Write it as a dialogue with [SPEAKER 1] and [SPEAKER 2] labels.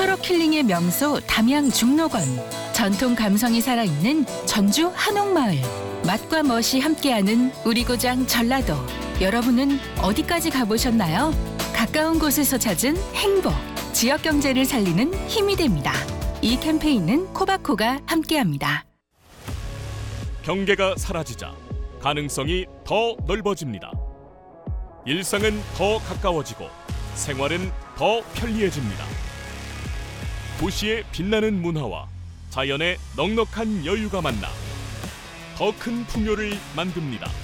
[SPEAKER 1] 초록 힐링의 명소 담양 중록원. 전통 감성이 살아있는 전주 한옥마을. 맛과 멋이 함께하는 우리 고장 전라도. 여러분은 어디까지 가보셨나요? 가까운 곳에서 찾은 행복. 지역 경제를 살리는 힘이 됩니다. 이 캠페인은 코바코가 함께합니다.
[SPEAKER 2] 경계가 사라지자 가능성이 더 넓어집니다. 일상은 더 가까워지고 생활은 더 편리해집니다. 도시의 빛나는 문화와 자연의 넉넉한 여유가 만나 더 큰 풍요를 만듭니다.